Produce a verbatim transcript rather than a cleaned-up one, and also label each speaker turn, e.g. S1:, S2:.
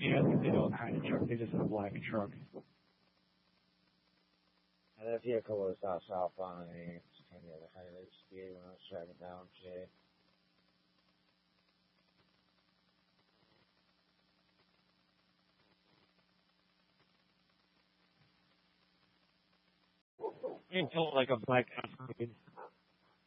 S1: Yeah, I think they don't hide a truck. They just have a black truck.
S2: And that vehicle was uh, southbound and he continued at a high rate of speed when I was driving down Jay.
S1: It felt like a black truck.